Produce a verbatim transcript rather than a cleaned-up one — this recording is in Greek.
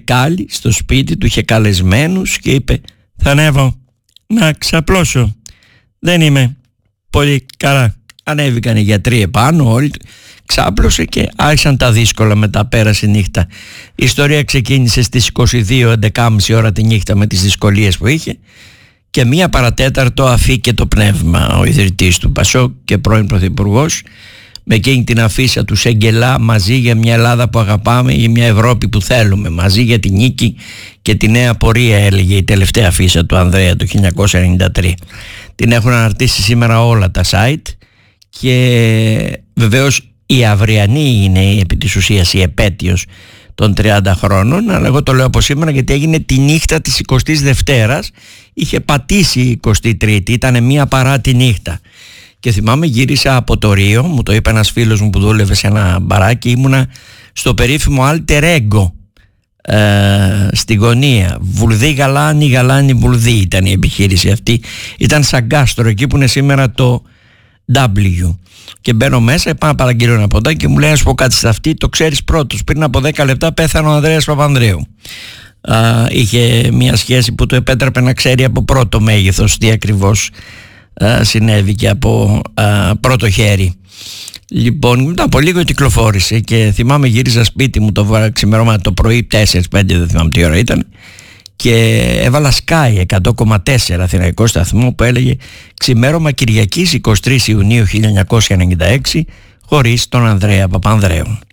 κάλλη στο σπίτι του, είχε καλεσμένους και είπε «Θα ανέβω να ξαπλώσω, δεν είμαι πολύ καλά». Ανέβηκαν οι γιατροί επάνω, όλοι, ξάπλωσε και άρχισαν τα δύσκολα. Μετά πέρασε η νύχτα. Η ιστορία ξεκίνησε στις είκοσι δύο, έντεκα και μισή ώρα τη νύχτα με τις δυσκολίες που είχε, και μία παρατέταρτο αφήκε το πνεύμα ο ιδρυτής του Πασόκ και πρώην πρωθυπουργός, με εκείνη την αφίσα του Σεγγελά, μαζί για μια Ελλάδα που αγαπάμε, για μια Ευρώπη που θέλουμε, μαζί για τη νίκη και τη νέα πορεία, έλεγε η τελευταία αφίσα του Ανδρέα το χίλια εννιακόσια ενενήντα τρία. Την έχουν αναρτήσει σήμερα όλα τα site και βεβαίως η αυριανή είναι επί της ουσίας η επέτειος των τριάντα χρόνων, αλλά εγώ το λέω από σήμερα γιατί έγινε τη νύχτα της εικοστής Δευτέρας, είχε πατήσει η εικοστή Τρίτη, ήταν μία παρά τη νύχτα. Και θυμάμαι, γύρισα από το Ρίο, μου το είπε ένας φίλος μου που δούλευε σε ένα μπαράκι, ήμουνα στο περίφημο Alter Ego ε, στη γωνία, Βουλδί Γαλάνη, Γαλάνη Βουλδί ήταν η επιχείρηση αυτή, ήταν σαν γκάστρο εκεί που είναι σήμερα το W. Και μπαίνω μέσα, πάω να παραγγείλω ένα ποτάκι και μου λέει: να σου πω κάτι σε αυτή, το ξέρεις πρώτος, πριν από δέκα λεπτά πέθανε ο Ανδρέας Παπανδρέου. Α, είχε μια σχέση που του επέτρεπε να ξέρει από πρώτο μέγεθος τι ακριβώς α, συνέβη και από α, πρώτο χέρι. Λοιπόν, μετά από λίγο κυκλοφόρησε και θυμάμαι γύριζα σπίτι μου το ξημερώμα το πρωί, τέσσερα πέντε, δεν θυμάμαι τι ώρα ήταν, και έβαλα Sky εκατό κόμμα τέσσερα αθηναϊκό σταθμό που έλεγε «Ξημέρωμα Κυριακής εικοστή τρίτη Ιουνίου χίλια εννιακόσια ενενήντα έξι χωρίς τον Ανδρέα Παπανδρέου».